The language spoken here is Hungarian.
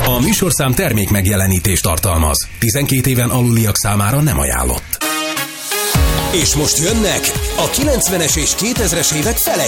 A műsorszám termék megjelenítést tartalmaz. 12 éven aluliak számára nem ajánlott. És most jönnek a 90-es és 2000-es évek felei.